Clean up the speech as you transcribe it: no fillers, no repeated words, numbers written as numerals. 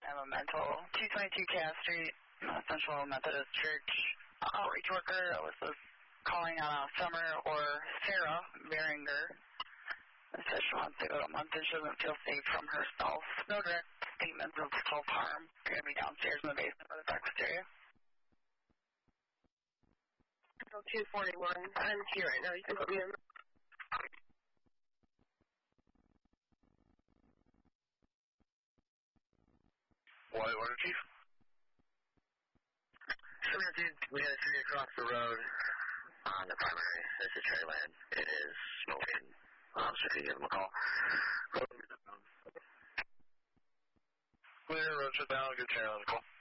I'm a mental 222 Cass Street, Central Methodist Church outreach worker. I was calling on Summer or Sarah Beringer. It says she wants to go to a month and she doesn't feel safe from herself. No direct statements of self-harm. You're going to be downstairs in the basement by the breakfast area. 241. I'm here right now. You can put me in. White Water Chief? Sure, dude. We had a tree across the road on the primary. This is Treyland. It is smoking. So if you give him a call. Clear, road shut down. Good channel. Call.